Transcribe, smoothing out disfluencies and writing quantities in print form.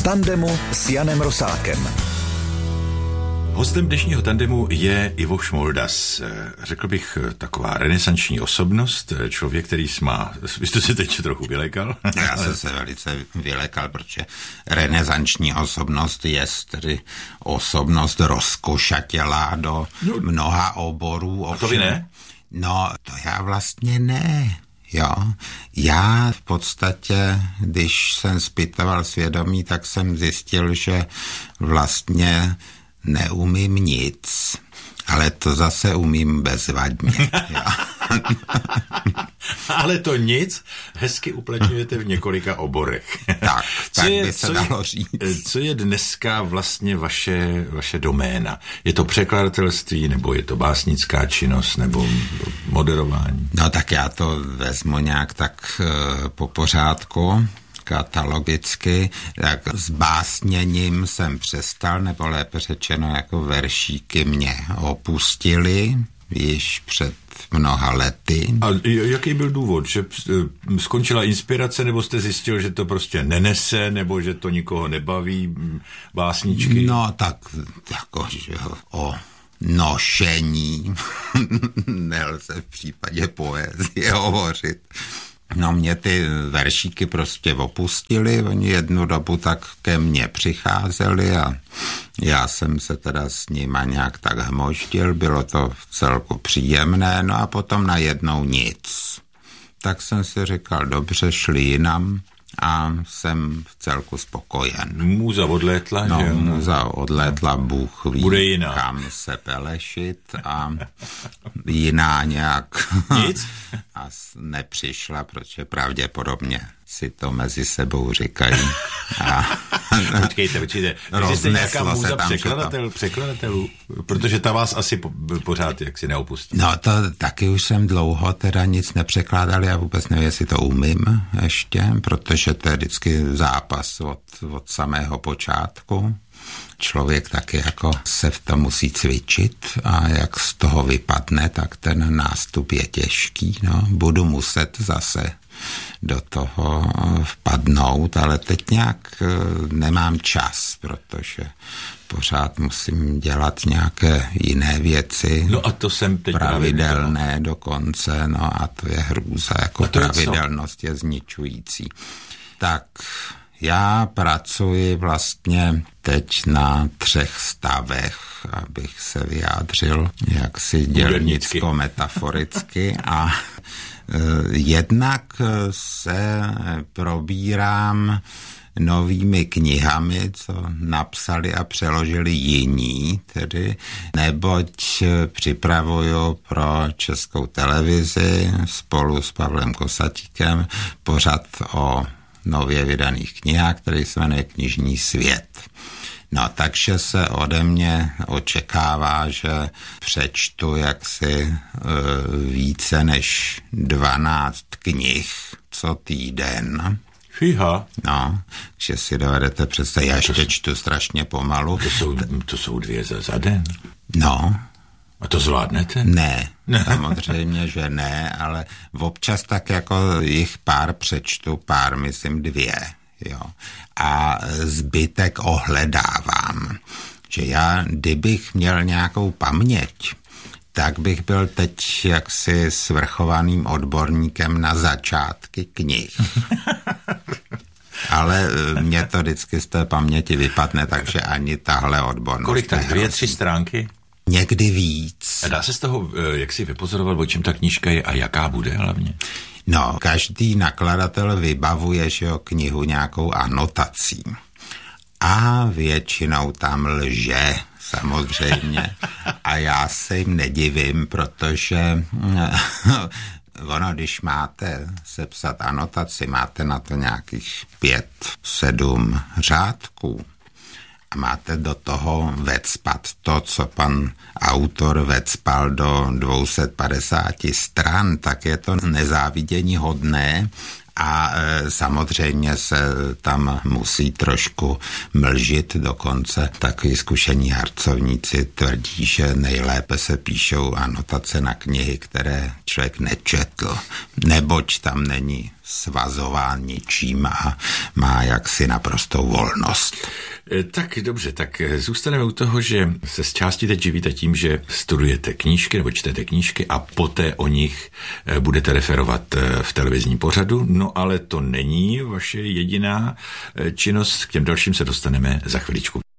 tandemu s Janem Rosákem. Hostem dnešního tandemu je Ivo Šmoldas. Řekl bych taková renesanční osobnost, člověk, který má... Vy jste se teď trochu vylekal? Já jsem se velice vylekal, protože renesanční osobnost je tedy osobnost rozkošatělá do mnoha oborů. A to vy ne? No, to já vlastně ne. Jo, já v podstatě, když jsem zpytoval svědomí, tak jsem zjistil, že vlastně neumím nic, ale to zase umím bezvadně. Ale to nic hezky uplatňujete v několika oborech. Tak by se dalo říct. Co je dneska vlastně vaše doména? Je to překladatelství, nebo je to básnická činnost, nebo moderování? No tak já to vezmu nějak tak po pořádku. Katalogicky, tak s básněním jsem přestal, nebo lépe řečeno jako veršíky mě opustili již před mnoha lety. A jaký byl důvod? Že skončila inspirace, nebo jste zjistil, že to prostě nenese, nebo že to nikoho nebaví, básničky? No tak jako, že o nošení nelze v případě poezie hovořit. No mě ty veršíky prostě opustili, oni jednu dobu tak ke mně přicházeli a já jsem se teda s nima nějak tak hmoždil, bylo to vcelku příjemné, no a potom najednou nic. Tak jsem si říkal, dobře, šli jinam a jsem vcelku spokojen. Můza odlétla, no, že jo? Můza odlétla, Bůh ví, bude jiná. Kam se pelešit a jiná nějak nic a nepřišla, protože pravděpodobně si to mezi sebou říkají. Počkejte. Takže jste nějaká můza překladatelů? Protože ta vás asi pořád jaksi neopustí. No to taky už jsem dlouho teda nic nepřekládal, já vůbec nevím, jestli to umím ještě, protože to je vždycky zápas od samého počátku. Člověk taky jako se v tom musí cvičit a jak z toho vypadne, tak ten nástup je těžký. No, budu muset zase do toho vpadnout, ale teď nějak nemám čas, protože pořád musím dělat nějaké jiné věci. No a to jsem teď pravidelné dokonce, no a to je hrůza, jako pravidelnost je zničující. Tak já pracuji vlastně teď na 3 stavech, abych se vyjádřil jaksi dělnicko-metaforicky a jednak se probírám novými knihami, co napsali a přeložili jiní, tedy, neboť připravuju pro Českou televizi spolu s Pavlem Kosatíkem pořad o nově vydaných knihách, který se jmenuje Knižní svět. No, takže se ode mě očekává, že přečtu jaksi více než 12 knih co týden. Fíha. No, že si dovedete představit, já ještě čtu strašně pomalu. To jsou 2 za den? No. A to zvládnete? Ne, samozřejmě, že ne, ale občas tak jako jich pár přečtu, myslím 2, jo. A zbytek ohledávám. Že já, kdybych měl nějakou paměť, tak bych byl teď jaksi svrchovaným odborníkem na začátky knih. Ale mě to vždycky z té paměti vypadne, takže ani tahle odbornost. Kolik tak? 2-3 stránky? Někdy víc. A dá se z toho jak si vypozorovat, o čem ta knížka je a jaká bude hlavně? No, každý nakladatel vybavuje, že jo, knihu nějakou anotací. A většinou tam lže, samozřejmě. A já se jim nedivím, protože ono, když máte sepsat anotaci, máte na to nějakých 5-7 řádků a máte do toho vecpat to, co pan autor vecpal do 250 stran, tak je to nezávidění hodné. A samozřejmě se tam musí trošku mlžit, dokonce takový zkušení harcovníci tvrdí, že nejlépe se píšou anotace na knihy, které člověk nečetl, neboť tam není svazován ničím a má jaksi naprostou volnost. Tak dobře, tak zůstaneme u toho, že se z části teď živíte tím, že studujete knížky nebo čtete knížky a poté o nich budete referovat v televizním pořadu, no ale to není vaše jediná činnost, k těm dalším se dostaneme za chviličku.